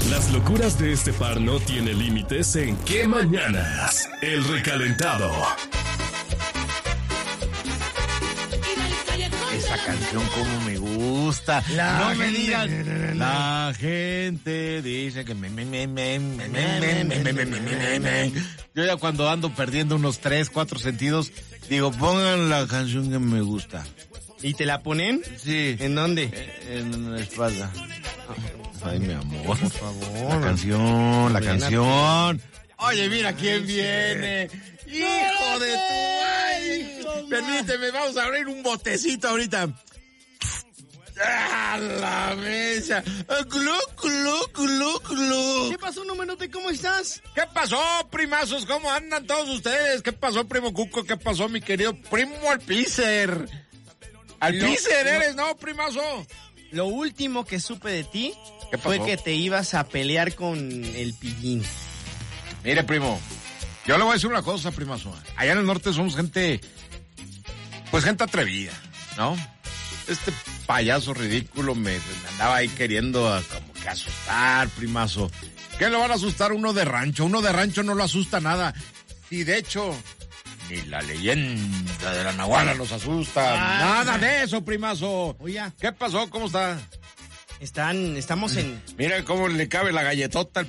Las locuras de este par no tienen límites en ¿Qué mañanas? El recalentado. Esa canción como me gusta. No me digan. La gente dice que Yo ya cuando ando perdiendo unos 3, 4 sentidos, digo, pongan la canción que me gusta. ¿Y te la ponen? Sí. ¿En dónde? En la espalda. Ay, mi amor. Por favor. La canción. Oye, mira quién viene. ¡Hijo de tu! ¡Ay! Permíteme, vamos a abrir un botecito ahorita. ¡A la mesa! ¡Clu, clu, clu, clu! ¿Qué pasó, Numenote? ¿Cómo estás? ¿Qué pasó, primazos? ¿Cómo andan todos ustedes? ¿Qué pasó, primo Cuco? ¿Qué pasó, mi querido primo Alpícer? Alpícer eres, ¿no, primazo? Lo último que supe de ti ¿Qué pasó? fue que te ibas a pelear con el Pillín. Mire, primo, yo le voy a decir una cosa, primazo. Allá en el norte somos gente, pues gente atrevida, ¿no? Este payaso ridículo me andaba ahí queriendo como que asustar, primazo. ¿Qué le van a asustar uno de rancho? Uno de rancho no lo asusta nada. Y de hecho, ni la leyenda de la Nahuala nos asusta. Nada de eso, primazo. Oye, ¿Qué pasó? ¿Cómo está? estamos en... Mira cómo le cabe la galletota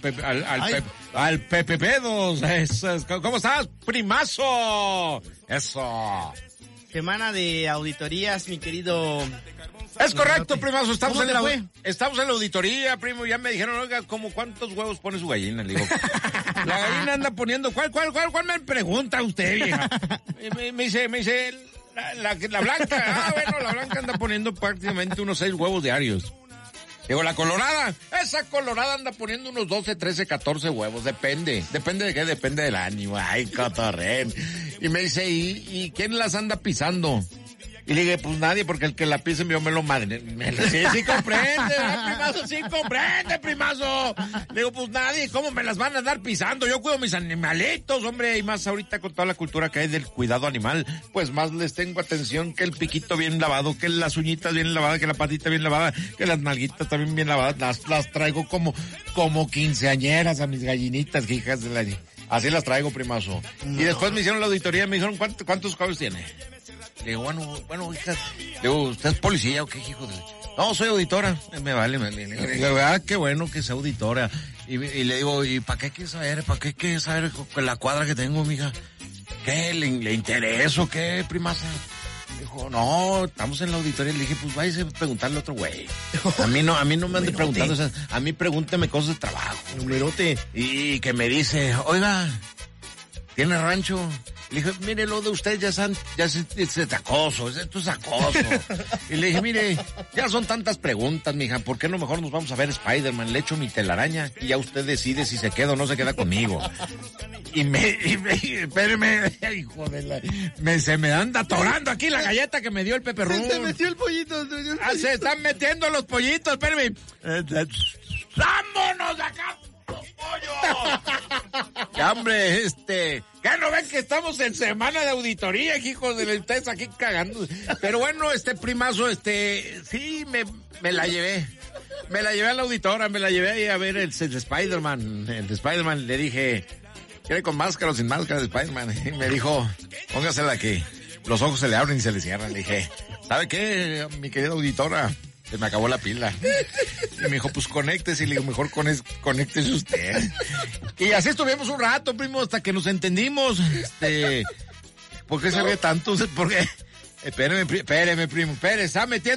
al Pepe Pedos. ¿Cómo estás, primazo? Eso. Semana de auditorías, mi querido... Es correcto, primazo. Estamos en la auditoría, primo. Ya me dijeron, oiga, ¿cómo cuántos huevos pone su gallina? Le digo, la gallina anda poniendo... ¿Cuál me pregunta usted, vieja? Me dice, la blanca. Bueno, la blanca anda poniendo prácticamente unos 6 huevos diarios. Digo, la colorada, esa colorada anda poniendo unos 12, 13, 14 huevos, depende de qué, depende del ánimo, ay, cotorrén. Y me dice, ¿y quién las anda pisando? Y le dije, pues nadie, porque el que la pise yo me lo madre. Sí comprende, ¿verdad, primazo? Sí comprende, primazo. Le digo, pues nadie, ¿cómo me las van a andar pisando? Yo cuido mis animalitos, hombre, y más ahorita con toda la cultura que hay del cuidado animal, pues más les tengo atención que el piquito bien lavado, que las uñitas bien lavadas, que la patita bien lavada, que las nalguitas también bien lavadas. Las traigo como quinceañeras a mis gallinitas, que hijas de la... Así las traigo, primazo. Y después me hicieron la auditoría y me dijeron, ¿cuántos cabos tiene? Le digo, bueno, hija, le digo, ¿usted es policía o qué, hijo de...? No, soy auditora. Me vale. Le digo, qué bueno que sea auditora. Y le digo, ¿y para qué quieres saber? ¿Para qué quieres saber con la cuadra que tengo, mija? ¿Qué? ¿Le interesa o qué, primaza? Dijo, no, estamos en la auditoría. Le dije, pues váyase a preguntarle a otro güey. A mí no me ande preguntando, o sea, a mí pregúnteme cosas de trabajo. Numerote. Y que me dice, oiga, ¿tiene rancho? Le dije, mire, lo de usted ya es acoso, esto es acoso. Y le dije, mire, ya son tantas preguntas, mija, ¿por qué no mejor nos vamos a ver Spider-Man? Le echo mi telaraña y ya usted decide si se queda o no se queda conmigo. Y espéreme, hijo de la... se me anda atorando aquí la galleta que me dio el Pepe Rún. Se metió el pollito. Se están metiendo los pollitos, espéreme. ¡Vámonos de acá! ¡Pollo! Ya, hombre, ¿qué no ven que estamos en semana de auditoría, hijos de ustedes aquí cagando? Pero bueno, primazo, sí, me la llevé. Me la llevé a la auditora, me la llevé ahí a ver el Spider-Man. El de Spider-Man, le dije, ¿quiere con máscara o sin máscara de Spider-Man? Y me dijo, póngasela aquí. Los ojos se le abren y se le cierran. Le dije, ¿sabe qué, mi querida auditora? Se me acabó la pila. Y me dijo, pues conéctese. Y le digo, mejor conéctese usted. Y así estuvimos un rato, primo, hasta que nos entendimos. ¿Por qué se ríe tanto? ¿Por qué? Espéreme, primo, está metiendo